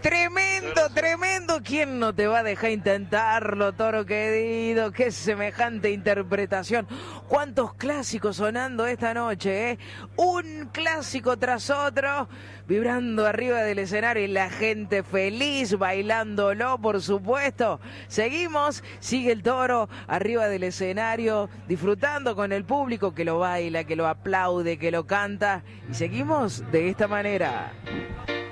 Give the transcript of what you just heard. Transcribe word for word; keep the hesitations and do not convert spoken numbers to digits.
Tremendo, tremendo. ¿Quién no te va a dejar intentarlo, Toro querido? Qué semejante interpretación. ¿Cuántos clásicos sonando esta noche, eh? Un clásico tras otro, vibrando arriba del escenario y la gente feliz, bailándolo, por supuesto. Seguimos, sigue el Toro arriba del escenario, disfrutando con el público que lo baila, que lo aplaude, que lo canta. Y seguimos de esta manera.